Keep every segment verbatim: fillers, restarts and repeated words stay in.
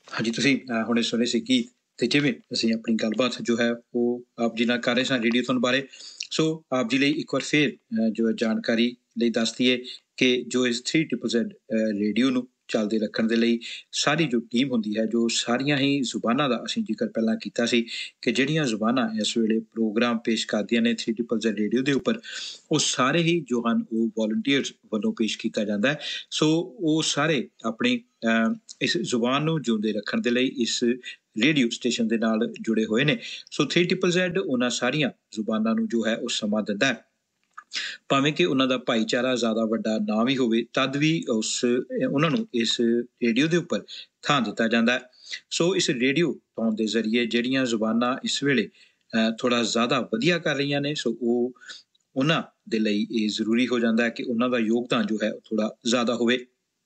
ਹਾਂਜੀ, ਤੁਸੀਂ ਹੁਣੇ ਸੁਣੇ ਸੀ ਗੀਤ ਤੇ ਜਿਵੇਂ ਅਸੀਂ ਆਪਣੀ ਗੱਲਬਾਤ ਜੋ ਹੈ ਉਹ ਆਪ ਜੀ ਨਾਲ ਕਰ ਰਹੇ ਸਾਂ ਰੇਡੀਓਥੋਨ ਬਾਰੇ। ਸੋ ਆਪ ਜੀ ਲਈ ਇੱਕ ਵਾਰ ਫੇਰ ਜੋ ਜਾਣਕਾਰੀ ਲਈ ਦੱਸ ਦਈਏ ਕਿ ਜੋ ਇਸ ਥ੍ਰੀ ਟ੍ਰਿਪਲ ਜ਼ੈਡ ਰੇਡੀਓ ਨੂੰ ਚੱਲਦੇ ਰੱਖਣ ਦੇ ਲਈ ਸਾਰੀ ਜੋ ਟੀਮ ਹੁੰਦੀ ਹੈ, ਜੋ ਸਾਰੀਆਂ ਹੀ ਜ਼ੁਬਾਨਾਂ ਦਾ ਅਸੀਂ ਜ਼ਿਕਰ ਪਹਿਲਾਂ ਕੀਤਾ ਸੀ ਕਿ ਜਿਹੜੀਆਂ ਜ਼ੁਬਾਨਾਂ ਇਸ ਵੇਲੇ ਪ੍ਰੋਗਰਾਮ ਪੇਸ਼ ਕਰਦੀਆਂ ਨੇ ਥ੍ਰੀ ਟ੍ਰਿਪਲ ਜ਼ੈਡ ਰੇਡੀਓ ਦੇ ਉੱਪਰ, ਉਹ ਸਾਰੇ ਹੀ ਜੋ ਹਨ ਉਹ ਵੋਲੰਟੀਅਰਸ ਵੱਲੋਂ ਪੇਸ਼ ਕੀਤਾ ਜਾਂਦਾ ਹੈ। ਸੋ ਉਹ ਸਾਰੇ ਆਪਣੀ ਇਸ ਜ਼ੁਬਾਨ ਨੂੰ ਜਿਉਂਦੇ ਰੱਖਣ ਦੇ ਲਈ ਇਸ ਰੇਡੀਓ ਸਟੇਸ਼ਨ ਦੇ ਨਾਲ ਜੁੜੇ ਹੋਏ ਨੇ। ਸੋ ਥ੍ਰੀ ਟ੍ਰਿਪਲ ਜ਼ੈਡ ਉਹਨਾਂ ਸਾਰੀਆਂ ਜ਼ੁਬਾਨਾਂ ਨੂੰ ਜੋ ਹੈ ਉਹ ਸਮਾਂ ਦਿੰਦਾ ਹੈ, ਭਾਵੇਂ ਕਿ ਉਹਨਾਂ ਦਾ ਭਾਈਚਾਰਾ ਜ਼ਿਆਦਾ ਵੱਡਾ ਨਾ ਵੀ ਹੋਵੇ, ਤਦ ਵੀ ਉਸ ਉਹਨਾਂ ਨੂੰ ਇਸ ਰੇਡੀਓ ਦੇ ਉੱਪਰ ਥਾਂ ਦਿੱਤਾ ਜਾਂਦਾ ਹੈ। ਸੋ ਇਸ ਰੇਡੀਓ ਟੋਨ ਦੇ ਜ਼ਰੀਏ ਜਿਹੜੀਆਂ ਜ਼ੁਬਾਨਾਂ ਇਸ ਵੇਲੇ ਥੋੜ੍ਹਾ ਜ਼ਿਆਦਾ ਵਧੀਆ ਕਰ ਰਹੀਆਂ ਨੇ, ਸੋ ਉਹ ਉਹਨਾਂ ਦੇ ਲਈ ਇਹ ਜ਼ਰੂਰੀ ਹੋ ਜਾਂਦਾ ਹੈ ਕਿ ਉਹਨਾਂ ਦਾ ਯੋਗਦਾਨ ਜੋ ਹੈ ਉਹ ਥੋੜ੍ਹਾ ਜ਼ਿਆਦਾ ਹੋਵੇ।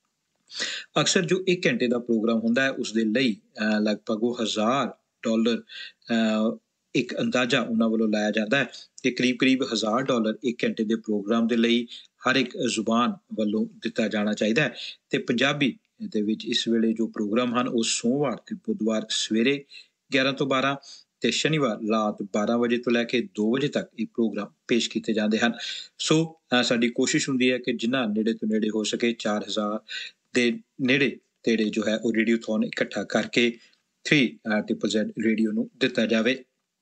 ਅਕਸਰ ਜੋ ਇੱਕ ਘੰਟੇ ਦਾ ਪ੍ਰੋਗਰਾਮ ਹੁੰਦਾ ਹੈ ਉਸ ਦੇ ਲਈ ਲਗਭਗ ਉਹ ਹਜ਼ਾਰ ਡਾਲਰ ਇੱਕ ਅੰਦਾਜ਼ਾ ਉਹਨਾਂ ਵੱਲੋਂ ਲਾਇਆ ਜਾਂਦਾ ਹੈ ਕਿ ਕਰੀਬ ਕਰੀਬ ਹਜ਼ਾਰ ਡਾਲਰ ਇੱਕ ਘੰਟੇ ਦੇ ਪ੍ਰੋਗਰਾਮ ਦੇ ਲਈ ਹਰ ਇੱਕ ਜ਼ੁਬਾਨ ਵੱਲੋਂ ਦਿੱਤਾ ਜਾਣਾ ਚਾਹੀਦਾ ਹੈ। ਤੇ ਪੰਜਾਬੀ ਦੇ ਵਿੱਚ ਇਸ ਵੇਲੇ ਜੋ ਪ੍ਰੋਗਰਾਮ ਹਨ ਉਹ ਸੋਮਵਾਰ ਤੇ ਬੁੱਧਵਾਰ ਸਵੇਰੇ ਗਿਆਰਾਂ ਤੋਂ ਬਾਰਾਂ ਤੇ ਸ਼ਨੀਵਾਰ ਰਾਤ ਬਾਰਾਂ ਵਜੇ ਤੋਂ ਲੈ ਕੇ ਦੋ ਵਜੇ ਤੱਕ ਇਹ ਪ੍ਰੋਗਰਾਮ ਪੇਸ਼ ਕੀਤੇ ਜਾਂਦੇ ਹਨ। ਸੋ ਸਾਡੀ ਕੋਸ਼ਿਸ਼ ਹੁੰਦੀ ਹੈ ਕਿ ਜਿੰਨਾ ਨੇੜੇ ਤੋਂ ਨੇੜੇ ਹੋ ਸਕੇ ਚਾਰ ਹਜ਼ਾਰ ਦੇ ਨੇੜੇ ਤੇੜੇ ਜੋ ਹੈ ਉਹ ਰੇਡੀਓਥੋਨ ਇਕੱਠਾ ਕਰਕੇ ਥ੍ਰੀ ਟ੍ਰਿਪਲ ਜ਼ੈਡ ਰੇਡੀਓ ਨੂੰ ਦਿੱਤਾ ਜਾਵੇ।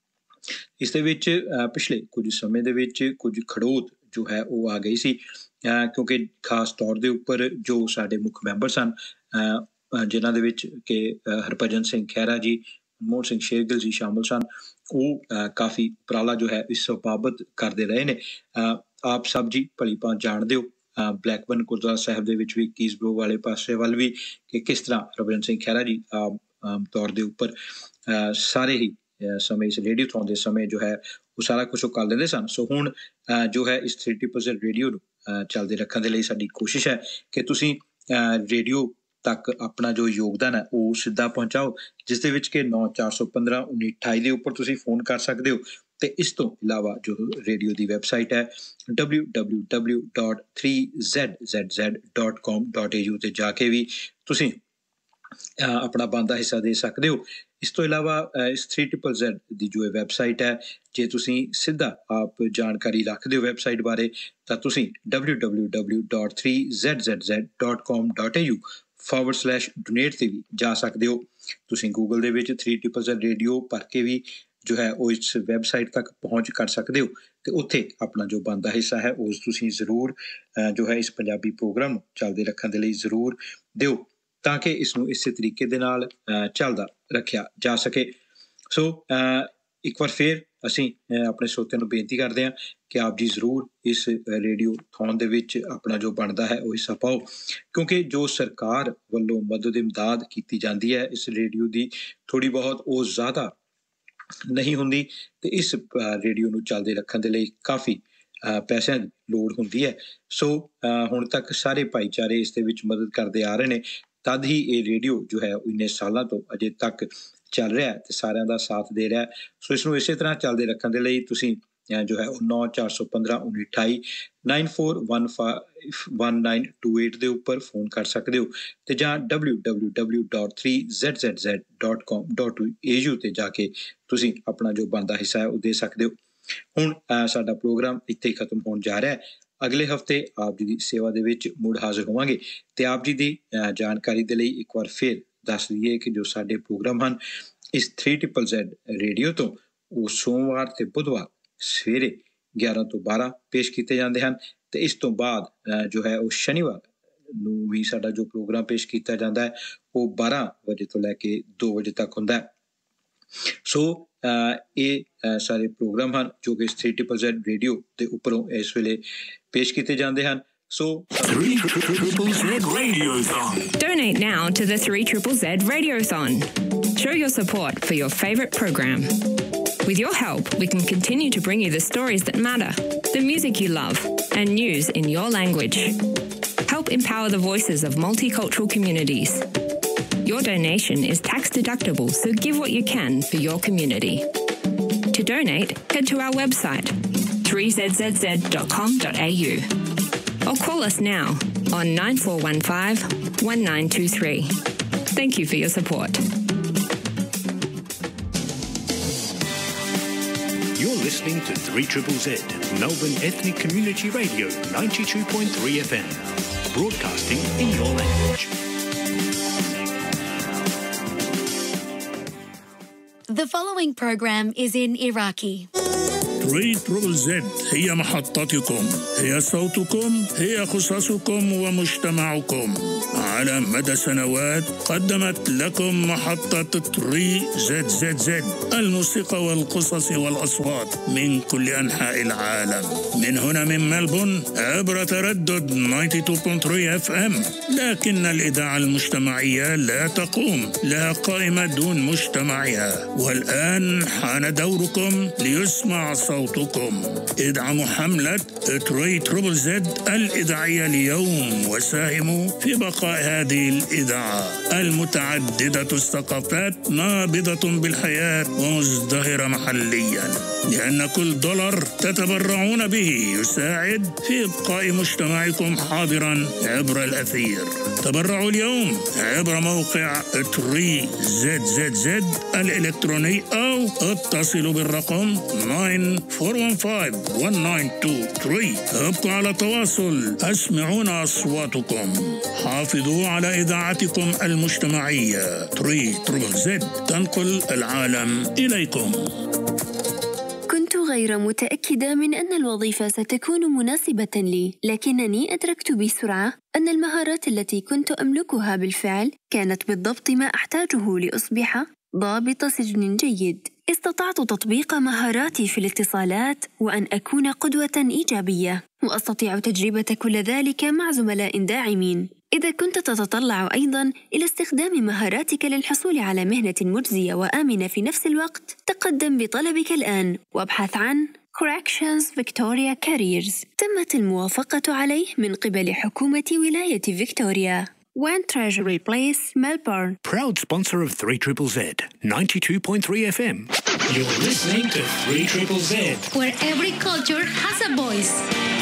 ਇਸ ਦੇ ਵਿੱਚ ਪਿਛਲੇ ਕੁਝ ਸਮੇਂ ਦੇ ਵਿੱਚ ਕੁਝ ਖੜੋਤ ਜੋ ਹੈ ਉਹ ਆ ਗਈ ਸੀ, ਕਿਉਂਕਿ ਖਾਸ ਤੌਰ ਦੇ ਉੱਪਰ ਜੋ ਸਾਡੇ ਮੁੱਖ ਮੈਂਬਰ ਸਨ, ਜਿਨ੍ਹਾਂ ਦੇ ਵਿੱਚ ਕਿ ਹਰਭਜਨ ਸਿੰਘ ਖਹਿਰਾ ਜੀ, ਮਨਮੋਹਨ ਸਿੰਘ ਸ਼ੇਰਗਿੱਲ ਜੀ ਸ਼ਾਮਲ ਸਨ, ਉਹ ਕਾਫੀ ਉਪਰਾਲਾ ਜੋ ਹੈ ਇਸ ਬਾਬਤ ਕਰਦੇ ਰਹੇ ਨੇ। ਆਪ ਸਭ ਜੀ ਭਲੀ ਭਾਂਤ ਜਾਣਦੇ ਹੋ ਬਲੈਕਬਰਨ ਗੁਰਦੁਆਰਾ ਸਾਹਿਬ ਦੇ ਵਿੱਚ ਵੀ ਕੀਸਬਰੋ ਵਾਲੇ ਪਾਸੇ ਵੱਲ ਵੀ ਕਿ ਕਿਸ ਤਰ੍ਹਾਂ ਹਰਭਜਨ ਸਿੰਘ ਖਹਿਰਾ ਜੀ ਆਮ ਆਮ ਤੌਰ ਦੇ ਉੱਪਰ ਸਾਰੇ ਹੀ ਸਮੇਂ ਇਸ ਰੇਡੀਓਥੋਨ ਦੇ ਸਮੇਂ ਜੋ ਹੈ ਉਹ ਸਾਰਾ ਕੁਛ ਉਹ ਕਰ ਲੈਂਦੇ ਸਨ। ਸੋ ਹੁਣ ਜੋ ਹੈ ਇਸ ਥ੍ਰੀ ਟ੍ਰਿਪਲ ਜ਼ੈਡ ਰੇਡੀਓ ਨੂੰ ਚੱਲਦੇ ਰੱਖਣ ਦੇ ਲਈ ਸਾਡੀ ਕੋਸ਼ਿਸ਼ ਹੈ ਕਿ ਤੁਸੀਂ ਰੇਡੀਓ ਤੱਕ ਆਪਣਾ ਜੋ ਯੋਗਦਾਨ ਹੈ ਉਹ ਸਿੱਧਾ ਪਹੁੰਚਾਓ, ਜਿਸ ਦੇ ਵਿੱਚ ਕਿ ਨੌ ਚਾਰ ਸੌ ਪੰਦਰਾਂ ਉੱਨੀ ਅਠਾਈ ਦੇ ਉੱਪਰ ਤੁਸੀਂ ਫੋਨ ਕਰ ਸਕਦੇ ਹੋ। ਤੇ ਇਸ ਤੋਂ ਇਲਾਵਾ ਜੋ ਰੇਡੀਓ ਦੀ ਵੈਬਸਾਈਟ ਹੈ W W W dot three Z Z Z dot ਕਾਮ ਡੋਟ ਏ ਯੂ ਤੇ ਜਾ ਕੇ ਵੀ ਤੁਸੀਂ ਆਪਣਾ ਬਣਦਾ ਹਿੱਸਾ ਦੇ ਸਕਦੇ ਹੋ। ਇਸ ਤੋਂ ਇਲਾਵਾ ਇਸ ਥ੍ਰੀ ਟ੍ਰਿਪਲ ਜ਼ੈਡ ਦੀ ਜੋ ਵੈਬਸਾਈਟ ਹੈ, ਜੇ ਤੁਸੀਂ ਸਿੱਧਾ ਆਪ ਜਾਣਕਾਰੀ ਰੱਖਦੇ ਹੋ ਵੈਬਸਾਈਟ ਬਾਰੇ, ਤਾਂ ਤੁਸੀਂ W W W dot three Z Z Z dot ਕਾਮ dot A you forward slash donate ਤੇ ਵੀ ਜਾ ਸਕਦੇ ਹੋ। ਤੁਸੀਂ ਗੂਗਲ ਦੇ ਵਿੱਚ ਥ੍ਰੀ ਟ੍ਰਿਪਲ ਜ਼ੈਡ ਰੇਡੀਓ ਭਰ ਕੇ ਵੀ ਜੋ ਹੈ ਉਹ ਇਸ ਵੈਬਸਾਈਟ ਤੱਕ ਪਹੁੰਚ ਕਰ ਸਕਦੇ ਹੋ ਤੇ ਉੱਥੇ ਆਪਣਾ ਜੋ ਬਣਦਾ ਹਿੱਸਾ ਹੈ ਉਸ ਤੁਸੀਂ ਜ਼ਰੂਰ ਜੋ ਹੈ ਇਸ ਪੰਜਾਬੀ ਪ੍ਰੋਗਰਾਮ ਨੂੰ ਚੱਲਦੇ ਰੱਖਣ ਦੇ ਲਈ ਜ਼ਰੂਰ ਦਿਓ, ਤਾਂ ਕਿ ਇਸ ਨੂੰ ਇਸੇ ਤਰੀਕੇ ਦੇ ਨਾਲ ਚੱਲਦਾ ਰੱਖਿਆ ਜਾ ਸਕੇ। ਸੋ ਇੱਕ ਵਾਰ ਫੇਰ ਅਸੀਂ ਆਪਣੇ ਸਰੋਤਿਆਂ ਨੂੰ ਬੇਨਤੀ ਕਰਦੇ ਹਾਂ ਕਿ ਆਪ ਜੀ ਜ਼ਰੂਰ ਇਸ ਰੇਡੀਓ ਥੋਨ ਦੇ ਵਿੱਚ ਆਪਣਾ ਜੋ ਬਣਦਾ ਹੈ ਉਹ ਹਿੱਸਾ ਪਾਓ, ਕਿਉਂਕਿ ਜੋ ਸਰਕਾਰ ਵੱਲੋਂ ਮਦਦ ਇਮਦਾਦ ਕੀਤੀ ਜਾਂਦੀ ਹੈ ਇਸ ਰੇਡੀਓ ਦੀ ਥੋੜ੍ਹੀ ਬਹੁਤ ਉਹ ਜ਼ਿਆਦਾ ਨਹੀਂ ਹੁੰਦੀ ਤੇ ਇਸ ਰੇਡੀਓ ਨੂੰ ਚੱਲਦੇ ਰੱਖਣ ਦੇ ਲਈ ਕਾਫੀ ਪੈਸਿਆਂ ਦੀ ਲੋੜ ਹੁੰਦੀ ਹੈ। ਸੋ ਹੁਣ ਤੱਕ ਸਾਰੇ ਭਾਈਚਾਰੇ ਇਸ ਦੇ ਵਿੱਚ ਮਦਦ ਕਰਦੇ ਆ ਰਹੇ ਨੇ, ਤਦ ਹੀ ਇਹ ਰੇਡੀਓ ਜੋ ਹੈ ਇੰਨੇ ਸਾਲਾਂ ਤੋਂ ਅਜੇ ਤੱਕ ਚੱਲ ਰਿਹਾ ਤੇ ਸਾਰਿਆਂ ਦਾ ਸਾਥ ਦੇ ਰਿਹਾ। ਸੋ ਇਸ ਨੂੰ ਇਸੇ ਤਰ੍ਹਾਂ ਚੱਲਦੇ ਰੱਖਣ ਦੇ ਲਈ ਤੁਸੀਂ ਜੋ ਹੈ ਉਹ ਨੌ ਚਾਰ ਸੌ ਪੰਦਰਾਂ ਉੱਨੀ ਅਠਾਈ nine four one five one nine to eight ਦੇ ਉੱਪਰ ਫੋਨ ਕਰ ਸਕਦੇ ਹੋ ਤੇ ਜਾਂ W W W dot three Z Z Z dot ਕਾਮ ਡੋਟ ਏ ਯੂ ਤੇ ਜਾ ਕੇ ਤੁਸੀਂ ਆਪਣਾ ਜੋ ਬਣਦਾ ਹਿੱਸਾ ਹੈ ਉਹ ਦੇ ਸਕਦੇ ਹੋ। ਹੁਣ ਸਾਡਾ ਪ੍ਰੋਗਰਾਮ ਇੱਥੇ ਹੀ ਖਤਮ ਹੋਣ ਜਾ ਰਿਹਾ ਹੈ। ਅਗਲੇ ਹਫਤੇ ਆਪ ਜੀ ਦੀ ਸੇਵਾ ਦੇ ਵਿੱਚ ਮੁੜ ਹਾਜ਼ਰ ਹੋਵਾਂਗੇ ਤੇ ਆਪ ਜੀ ਦੀ ਜਾਣਕਾਰੀ ਦੇ ਲਈ ਇੱਕ ਵਾਰ ਫਿਰ ਦੱਸ ਦਈਏ ਕਿ ਜੋ ਸਾਡੇ ਪ੍ਰੋਗਰਾਮ ਹਨ ਇਸ ਥ੍ਰੀ ਟ੍ਰਿਪਲ ਜ਼ੈਡ ਰੇਡੀਓ ਤੋਂ ਉਹ ਸੋਮਵਾਰ ਤੇ ਬੁੱਧਵਾਰ ਸਵੇਰੇ ਗਿਆਰਾਂ ਤੋਂ ਬਾਰਾਂ ਪੇਸ਼ ਕੀਤੇ ਜਾਂਦੇ ਹਨ ਤੇ ਇਸ ਤੋਂ ਬਾਅਦ ਜੋ ਹੈ ਉਹ ਸ਼ਨੀਵਾਰ ਨੂੰ ਵੀ ਸਾਡਾ ਜੋ ਪ੍ਰੋਗਰਾਮ ਪੇਸ਼ ਕੀਤਾ ਜਾਂਦਾ ਹੈ ਉਹ ਬਾਰਾਂ ਵਜੇ ਤੋਂ ਲੈ ਕੇ ਦੋ ਵਜੇ ਤੱਕ ਹੁੰਦਾ ਹੈ। ਸੋ ਇਹ ਸਾਰੇ ਪ੍ਰੋਗਰਾਮ ਹਨ ਜੋ ਕਿ ਥ੍ਰੀ ਟ੍ਰਿਪਲ ਜ਼ੈਡ ਰੇਡੀਓ ਦੇ ਉੱਪਰੋਂ ਇਸ ਵੇਲੇ ਪੇਸ਼ ਕੀਤੇ ਜਾਂਦੇ ਹਨ। So three triple Z Radiothon. Donate now to the three triple Z Radiothon. Show your support for your favourite program. With your help, we can continue to bring you the stories that matter, the music you love, and news in your language. Help empower the voices of multicultural communities. Your donation is tax deductible, so give what you can for your community. To donate, head to our website three z z z dot com dot a u or call us now on nine four one five one nine two three. Thank you for your support. You're listening to three triple Z, Melbourne Ethnic Community Radio, ninety-two point three F M, broadcasting in your language. The following program is in Iraqi. three triple Z هي محطتكم، هي صوتكم، هي قصصكم ومجتمعكم. على مدى سنوات قدمت لكم محطة ثري زد زد زد الموسيقى والقصص والأصوات من كل أنحاء العالم. من هنا من ملبون عبر تردد تسعة وتسعين فاصلة ثلاثة اف ام. لكن الإذاعة المجتمعية لا تقوم، لا قائمة دون مجتمعها. والآن حان دوركم ليسمع صوتكم. ادعموا حملة ثري تريبل زد الإذاعية اليوم وساهموا في بقاء هذه الإذاعة المتعددة الثقافات نابضة بالحياة ومزدهرة محليا، لأن كل دولار تتبرعون به يساعد في إبقاء مجتمعكم حاضرا عبر الأثير. تبرعوا اليوم عبر موقع ثري زد زد زد الإلكتروني أو اتصلوا بالرقم تسعة أربعة واحد خمسة واحد تسعة اثنين ثلاثة. ابقوا على تواصل، أسمعونا أصواتكم. حافظوا على إذاعتكم المجتمعية. ثري تريبل زد تنقل العالم إليكم. كنت غير متأكدة من أن الوظيفة ستكون مناسبة لي، لكنني أدركت بسرعة أن المهارات التي كنت أملكها بالفعل كانت بالضبط ما أحتاجه لأصبح ضابط سجن جيد. استطعت تطبيق مهاراتي في الاتصالات وأن أكون قدوة إيجابية، وأستطيع تجربة كل ذلك مع زملاء داعمين. إذا كنت تتطلع أيضاً إلى استخدام مهاراتك للحصول على مهنة مجزية وآمنة في نفس الوقت، تقدم بطلبك الآن وابحث عن Corrections Victoria Careers. تمت الموافقة عليه من قبل حكومة ولاية فيكتوريا. One Treasury Place, Melbourne. Proud sponsor of three triple Z, ninety-two point three F M. You're listening to three triple Z, Where every culture has a voice.